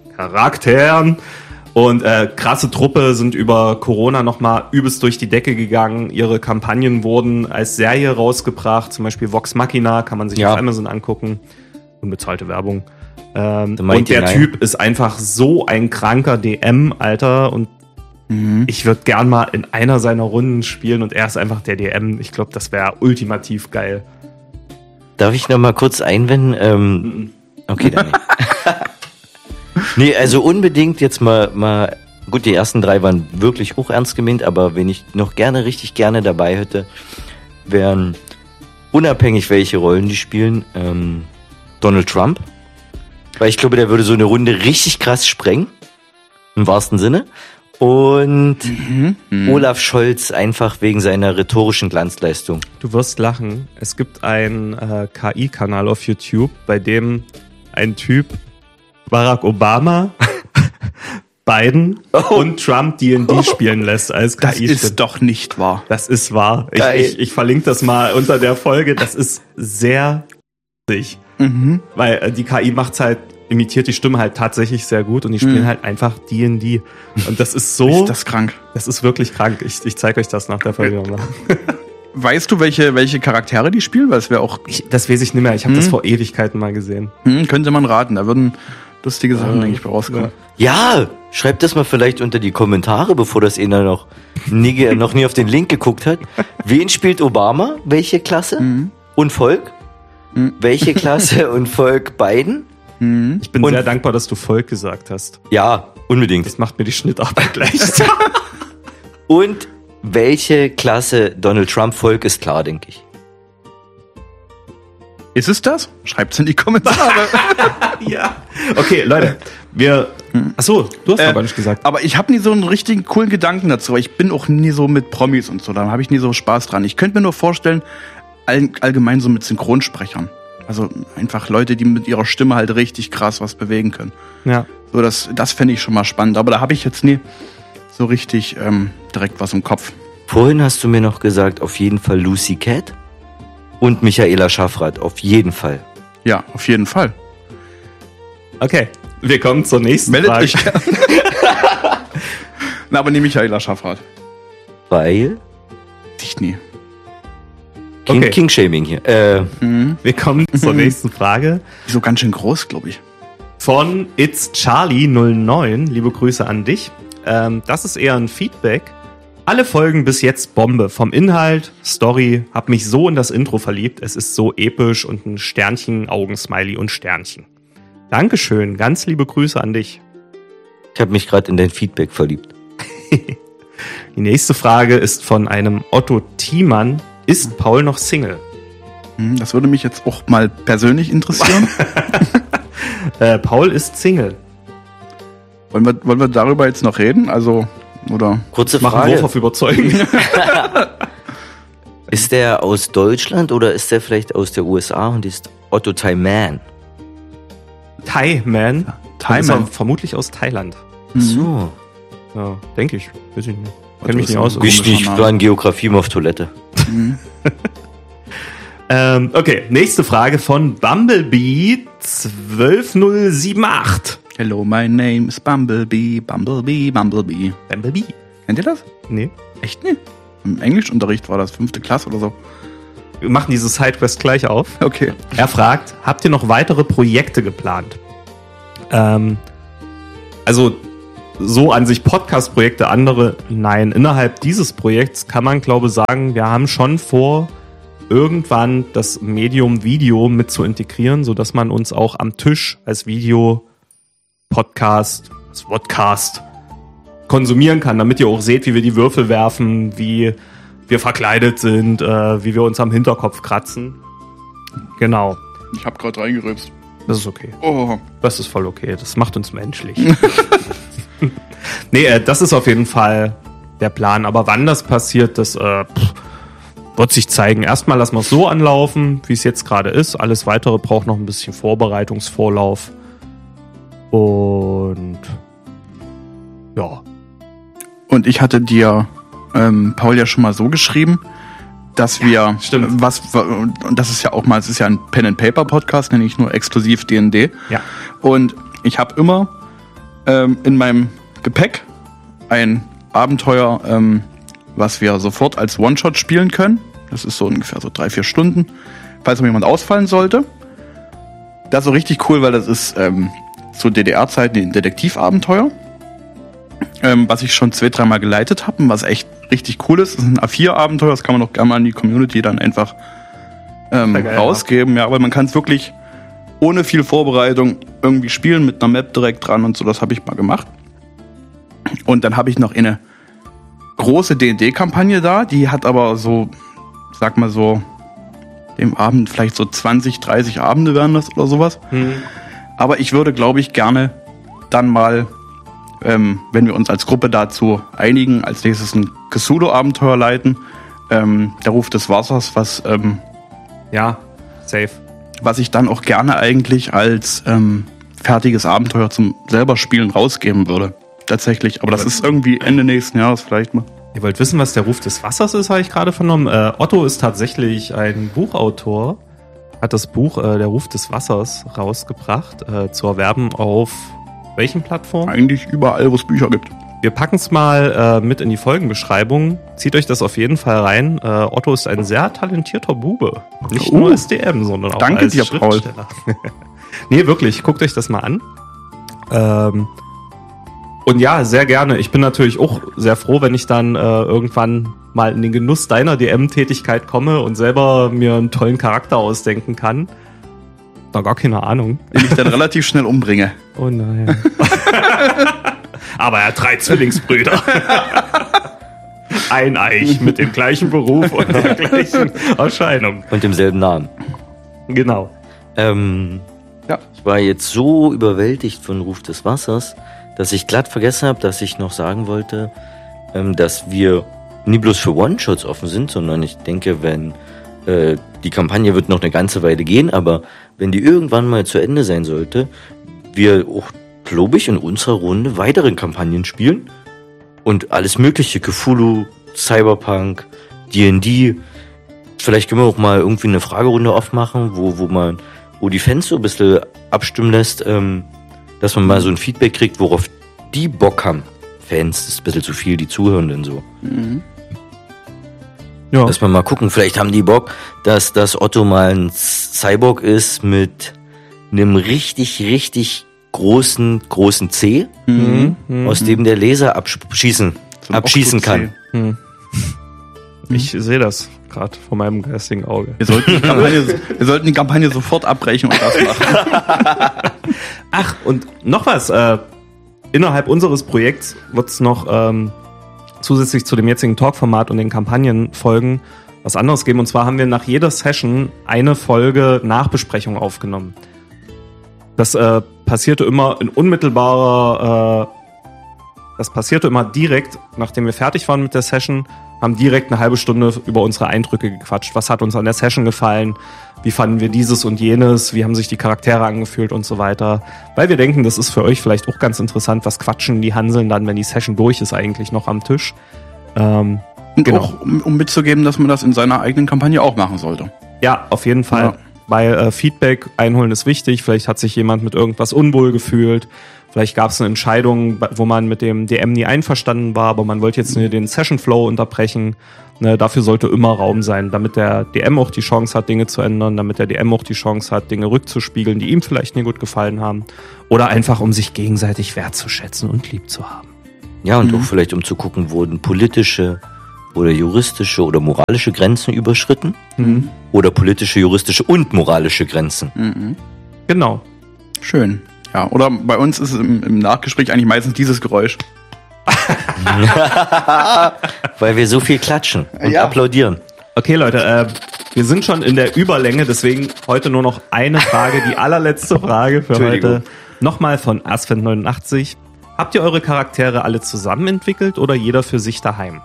Und krasse Truppe sind über Corona nochmal übelst durch die Decke gegangen. Ihre Kampagnen wurden als Serie rausgebracht. Zum Beispiel Vox Machina kann man sich auf Amazon angucken. Unbezahlte Werbung. Und der Typ ist einfach so ein kranker DM, Alter. Und ich würde gern mal in einer seiner Runden spielen und er ist einfach der DM. Ich glaube, das wäre ultimativ geil. Darf ich noch mal kurz einwenden? Okay, dann nicht. Nee, also unbedingt jetzt mal, gut, die ersten 3 waren wirklich hoch ernst gemeint, aber wen ich noch richtig gerne dabei hätte, wären, unabhängig welche Rollen die spielen, Donald Trump. Weil ich glaube, der würde so eine Runde richtig krass sprengen. Im wahrsten Sinne. Und Olaf Scholz einfach wegen seiner rhetorischen Glanzleistung. Du wirst lachen. Es gibt einen KI-Kanal auf YouTube, bei dem ein Typ Barack Obama, Biden und Trump D&D spielen lässt als KI. Das ist doch nicht wahr. Das ist wahr. Geil. Ich verlinke das mal unter der Folge. Das ist sehr witzig. Weil die KI imitiert die Stimme halt tatsächlich sehr gut und die spielen halt einfach D&D. Und das ist so... Ist das krank? Das ist wirklich krank. Ich zeige euch das nach der Folge nochmal. Weißt du, welche Charaktere die spielen? Weil es wäre auch... Das weiß ich nicht mehr. Ich habe das vor Ewigkeiten mal gesehen. Könnte man raten. Da würden lustige Sachen, denke ich, bei rauskommen. Ja, schreibt das mal vielleicht unter die Kommentare, bevor das einer noch nie auf den Link geguckt hat. Wen spielt Obama? Welche Klasse? Und Volk? Welche Klasse und Volk Biden? Ich bin sehr dankbar, dass du Volk gesagt hast. Ja, unbedingt. Das macht mir die Schnittarbeit leicht. Und welche Klasse Donald Trump? Volk ist klar, denke ich. Ist es das? Schreibt's in die Kommentare. Ja. Okay, Leute, Achso, du hast aber nicht gesagt. Aber ich habe nie so einen richtigen coolen Gedanken dazu. Ich bin auch nie so mit Promis und so. Da habe ich nie so Spaß dran. Ich könnte mir nur vorstellen, allgemein so mit Synchronsprechern. Also einfach Leute, die mit ihrer Stimme halt richtig krass was bewegen können. Ja. So, das fände ich schon mal spannend. Aber da habe ich jetzt nie so richtig direkt was im Kopf. Vorhin hast du mir noch gesagt, auf jeden Fall Lucy Cat und Michaela Schaffrath. Auf jeden Fall. Ja, auf jeden Fall. Okay, wir kommen zur nächsten Meldet Frage. euch. Na, aber nie Michaela Schaffrath. Weil? Dich nie. Okay. King-Shaming hier. Wir kommen zur nächsten Frage. Die so ganz schön groß, glaube ich. Von It's Charlie 09. Liebe Grüße an dich. Das ist eher ein Feedback. Alle Folgen bis jetzt Bombe. Vom Inhalt, Story, hab mich so in das Intro verliebt. Es ist so episch und ein Sternchen, Augensmiley und Sternchen. Dankeschön, ganz liebe Grüße an dich. Ich habe mich gerade in dein Feedback verliebt. Die nächste Frage ist von einem Otto Thiemann. Ist Paul noch Single? Das würde mich jetzt auch mal persönlich interessieren. Paul ist Single. Wollen wir darüber jetzt noch reden? Also, oder? Kurze Machen Frage. Wurf auf Überzeugen. Ist der aus Deutschland oder ist der vielleicht aus der USA und ist Otto Thiemann? Thaiman. Thaiman. Vermutlich aus Thailand. So. Ja, denke ich. Weiß ich nicht. Otto Kenn mich ist nicht ein aus. komischer Wichtig, Name. war in Geografie mal auf Toilette. Okay, nächste Frage von Bumblebee 12078. Hello, my name is Bumblebee, Bumblebee, Bumblebee. Bumblebee? Kennt ihr das? Nee. Echt nicht? Im Englischunterricht war das 5. Klasse oder so. Wir machen diese Sidequest gleich auf. Okay. Er fragt, habt ihr noch weitere Projekte geplant? Also so an sich Podcast-Projekte, andere nein. Innerhalb dieses Projekts kann man, glaube ich, sagen, wir haben schon vor, irgendwann das Medium Video mit zu integrieren, sodass man uns auch am Tisch als Video-Podcast, als Podcast konsumieren kann, damit ihr auch seht, wie wir die Würfel werfen, wie wir verkleidet sind, wie wir uns am Hinterkopf kratzen. Genau. Ich habe gerade reingerülpst. Das ist okay. Oh. Das ist voll okay. Das macht uns menschlich. Nee, das ist auf jeden Fall der Plan. Aber wann das passiert, das wird sich zeigen. Erstmal lassen wir es so anlaufen, wie es jetzt gerade ist. Alles Weitere braucht noch ein bisschen Vorbereitungsvorlauf. Und ja. Und ich hatte dir, Paul, ja schon mal so geschrieben, dass wir, stimmt. Und das ist ja auch mal, es ist ja ein Pen-and-Paper-Podcast, nenne ich nur exklusiv D&D. Ja. Und ich habe immer in meinem Gepäck ein Abenteuer, was wir sofort als One-Shot spielen können. Das ist so ungefähr so 3-4 Stunden, falls mir jemand ausfallen sollte. Das ist so richtig cool, weil das ist zu DDR-Zeiten ein Detektivabenteuer, was ich schon 2-3 Mal geleitet habe und was echt richtig cool ist. Das ist ein A4-Abenteuer, das kann man auch gerne mal an die Community dann einfach rausgeben. Ja, aber man kann es wirklich ohne viel Vorbereitung irgendwie spielen, mit einer Map direkt dran und so. Das habe ich mal gemacht. Und dann habe ich noch eine große D&D-Kampagne da, die hat aber so, sag mal so, dem Abend vielleicht so 20, 30 Abende werden das oder sowas. Aber ich würde, glaube ich, gerne dann mal, wenn wir uns als Gruppe dazu einigen, als nächstes ein Cthulhu-Abenteuer leiten. Der Ruf des Wassers, was Ja, safe. was ich dann auch gerne eigentlich als fertiges Abenteuer zum selber Spielen rausgeben würde. Tatsächlich. Aber das ist irgendwie Ende nächsten Jahres vielleicht mal. Ihr wollt wissen, was der Ruf des Wassers ist, habe ich gerade vernommen. Otto ist tatsächlich ein Buchautor, hat das Buch Der Ruf des Wassers rausgebracht, zu erwerben auf welchen Plattformen? Eigentlich überall, wo es Bücher gibt. Wir packen es mal mit in die Folgenbeschreibung. Zieht euch das auf jeden Fall rein. Otto ist ein sehr talentierter Bube. Nicht nur als DM, sondern auch Danke als dir, Paul. Schriftsteller. Nee, wirklich, guckt euch das mal an. Und ja, sehr gerne. Ich bin natürlich auch sehr froh, wenn ich dann irgendwann mal in den Genuss deiner DM-Tätigkeit komme und selber mir einen tollen Charakter ausdenken kann. Da gar keine Ahnung. Den ich dann relativ schnell umbringe. Oh nein. Aber er hat 3 Zwillingsbrüder. Ein Eich mit dem gleichen Beruf und der gleichen Erscheinung. Und demselben Namen. Genau. Ja. Ich war jetzt so überwältigt von Ruf des Wassers, dass ich glatt vergessen habe, dass ich noch sagen wollte, dass wir nie bloß für One-Shots offen sind, sondern ich denke, wenn die Kampagne wird noch eine ganze Weile gehen, aber wenn die irgendwann mal zu Ende sein sollte, wir auch, glaube ich, in unserer Runde weitere Kampagnen spielen und alles mögliche, Cthulhu, Cyberpunk, D&D. Vielleicht können wir auch mal irgendwie eine Fragerunde aufmachen, wo die Fans so ein bisschen abstimmen lässt, dass man mal so ein Feedback kriegt, worauf die Bock haben. Fans, das ist ein bisschen zu viel, die Zuhörenden so. Ja. Dass wir mal gucken, vielleicht haben die Bock, dass das Otto mal ein Cyborg ist mit einem richtig, richtig großen C, aus dem der Laser abschießen kann. Ich sehe das gerade vor meinem geistigen Auge. Wir sollten die Kampagne sofort abbrechen und das machen. Ach, und noch was. Innerhalb unseres Projekts wird es noch zusätzlich zu dem jetzigen Talk-Format und den Kampagnenfolgen was anderes geben. Und zwar haben wir nach jeder Session eine Folge Nachbesprechung aufgenommen. Das passierte immer in unmittelbarer... Das passierte immer direkt, nachdem wir fertig waren mit der Session, haben direkt eine halbe Stunde über unsere Eindrücke gequatscht. Was hat uns an der Session gefallen? Wie fanden wir dieses und jenes? Wie haben sich die Charaktere angefühlt und so weiter? Weil wir denken, das ist für euch vielleicht auch ganz interessant. Was quatschen die Hanseln dann, wenn die Session durch ist, eigentlich noch am Tisch? Und auch, um mitzugeben, dass man das in seiner eigenen Kampagne auch machen sollte. Ja, auf jeden Fall. Ja. Weil Feedback einholen ist wichtig. Vielleicht hat sich jemand mit irgendwas unwohl gefühlt. Vielleicht gab es eine Entscheidung, wo man mit dem DM nie einverstanden war, aber man wollte jetzt den Session-Flow unterbrechen. Ne, dafür sollte immer Raum sein, damit der DM auch die Chance hat, Dinge zu ändern, damit der DM auch die Chance hat, Dinge rückzuspiegeln, die ihm vielleicht nie gut gefallen haben. Oder einfach, um sich gegenseitig wertzuschätzen und lieb zu haben. Ja, und auch vielleicht, um zu gucken, wurden politische oder juristische oder moralische Grenzen überschritten? Oder politische, juristische und moralische Grenzen? Genau. Schön. Ja, oder bei uns ist es im Nachgespräch eigentlich meistens dieses Geräusch. Weil wir so viel klatschen und applaudieren. Okay, Leute, wir sind schon in der Überlänge, deswegen heute nur noch eine Frage, die allerletzte Frage für heute. Nochmal von Asfend89. Habt ihr eure Charaktere alle zusammen entwickelt oder jeder für sich daheim?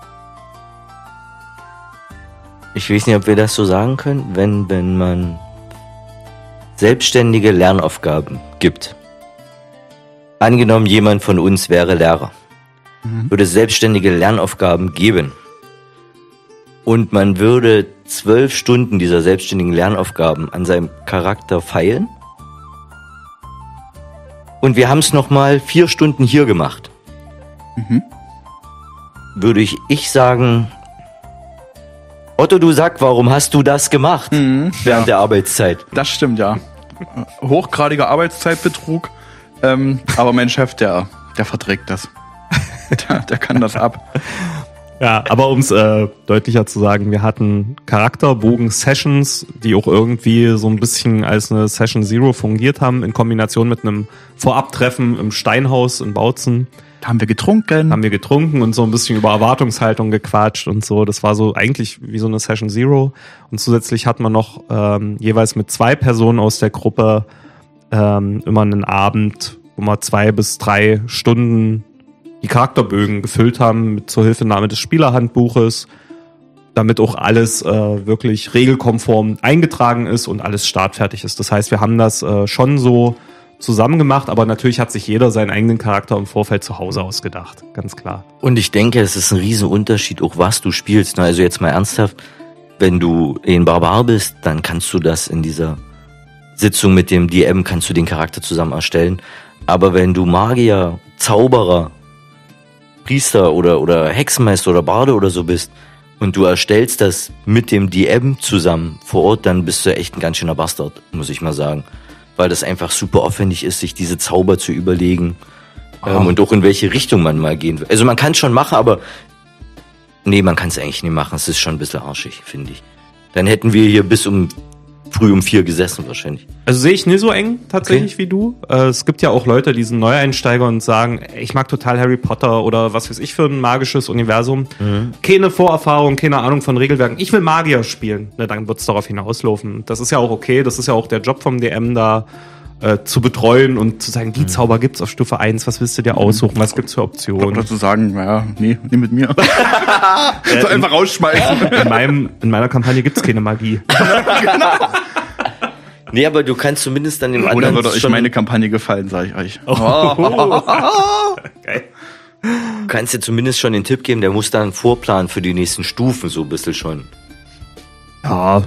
Ich weiß nicht, ob wir das so sagen können, wenn man selbstständige Lernaufgaben gibt. Angenommen, jemand von uns wäre Lehrer, würde selbstständige Lernaufgaben geben und man würde 12 Stunden dieser selbstständigen Lernaufgaben an seinem Charakter feilen und wir haben es nochmal 4 Stunden hier gemacht. Würde ich sagen, Otto, du sag, warum hast du das gemacht während der Arbeitszeit? Das stimmt, ja. Hochgradiger Arbeitszeitbetrug. Aber mein Chef, der verträgt das. Der kann das ab. Ja, aber um es deutlicher zu sagen, wir hatten Charakterbogen-Sessions, die auch irgendwie so ein bisschen als eine Session Zero fungiert haben, in Kombination mit einem Vorabtreffen im Steinhaus in Bautzen. Da haben wir getrunken und so ein bisschen über Erwartungshaltung gequatscht und so. Das war so eigentlich wie so eine Session Zero. Und zusätzlich hat man noch jeweils mit 2 Personen aus der Gruppe immer einen Abend, wo wir 2 bis 3 Stunden die Charakterbögen gefüllt haben mit zur Hilfenahme des Spielerhandbuches, damit auch alles wirklich regelkonform eingetragen ist und alles startfertig ist. Das heißt, wir haben das schon so zusammen gemacht, aber natürlich hat sich jeder seinen eigenen Charakter im Vorfeld zu Hause ausgedacht, ganz klar. Und ich denke, es ist ein Riesenunterschied, auch was du spielst. Also jetzt mal ernsthaft, wenn du ein Barbar bist, dann kannst du das in dieser Sitzung mit dem DM, kannst du den Charakter zusammen erstellen. Aber wenn du Magier, Zauberer, Priester oder Hexenmeister oder Barde oder so bist und du erstellst das mit dem DM zusammen vor Ort, dann bist du echt ein ganz schöner Bastard, muss ich mal sagen. Weil das einfach super aufwendig ist, sich diese Zauber zu überlegen und auch in welche Richtung man mal gehen will. Also man kann es schon machen, aber nee, man kann es eigentlich nicht machen. Es ist schon ein bisschen arschig, finde ich. Dann hätten wir hier bis früh um 4 gesessen wahrscheinlich. Also sehe ich nicht so eng tatsächlich wie du. Es gibt ja auch Leute, die sind Neueinsteiger und sagen, ich mag total Harry Potter oder was weiß ich für ein magisches Universum. Keine Vorerfahrung, keine Ahnung von Regelwerken. Ich will Magier spielen. Na, dann wird es darauf hinauslaufen. Das ist ja auch okay. Das ist ja auch der Job vom DM da, zu betreuen und zu sagen, die Zauber gibt's auf Stufe 1, was willst du dir aussuchen, was gibt's für Optionen? Oder zu sagen, naja, nee mit mir. So einfach rausschmeißen. In meiner Kampagne gibt's keine Magie. Genau. Nee, aber du kannst zumindest dann dem anderen... Oder würde euch meine Kampagne gefallen, sage ich euch. Geil. Du kannst dir zumindest schon den Tipp geben, der muss dann einen Vorplan für die nächsten Stufen so ein bisschen schon. Ja.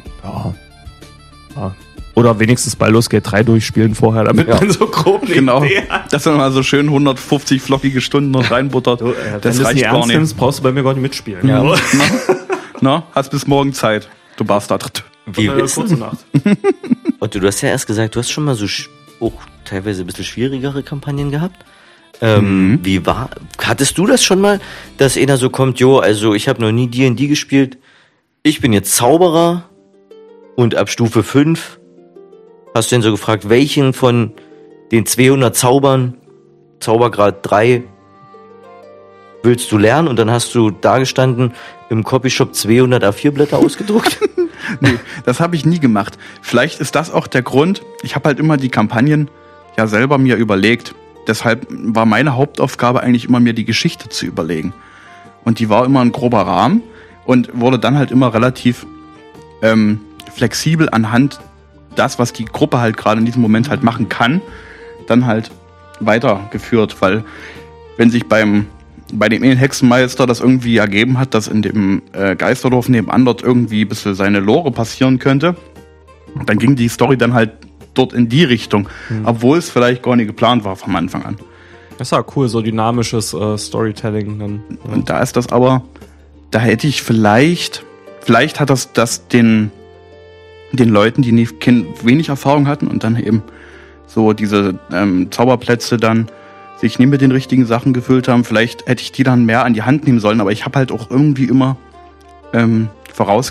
Oder wenigstens Baldur's Gate 3 durchspielen vorher, damit man so grob eine Idee hat. Dass man mal so schön 150 flockige Stunden noch reinbuttert. Das reicht gar nicht. Nimmst, brauchst du bei mir gar nicht mitspielen. Ja. Na, hast bis morgen Zeit, du Bastard. Wie kurze Nacht. Und du hast ja erst gesagt, du hast schon mal so auch teilweise ein bisschen schwierigere Kampagnen gehabt. Hattest du das schon mal, dass einer so kommt, also ich habe noch nie D&D gespielt, ich bin jetzt Zauberer und ab Stufe 5 hast du denn so gefragt, welchen von den 200 Zaubern, Zaubergrad 3, willst du lernen? Und dann hast du da gestanden, im Copyshop 200 A4-Blätter ausgedruckt? Nee, das habe ich nie gemacht. Vielleicht ist das auch der Grund. Ich habe halt immer die Kampagnen ja selber mir überlegt. Deshalb war meine Hauptaufgabe eigentlich immer, mir die Geschichte zu überlegen. Und die war immer ein grober Rahmen und wurde dann halt immer relativ flexibel anhand das, was die Gruppe halt gerade in diesem Moment halt machen kann, dann halt weitergeführt. Weil wenn sich bei dem Hexenmeister das irgendwie ergeben hat, dass in dem Geisterdorf nebenan dort irgendwie ein bisschen seine Lore passieren könnte, dann ging die Story dann halt dort in die Richtung, obwohl es vielleicht gar nicht geplant war vom Anfang an. Das war cool, so dynamisches Storytelling dann. Ja. Und da ist das aber, da hätte ich vielleicht hat das den Leuten, die wenig Erfahrung hatten und dann eben so diese Zauberplätze dann sich nie mit den richtigen Sachen gefüllt haben, vielleicht hätte ich die dann mehr an die Hand nehmen sollen, aber ich habe halt auch irgendwie immer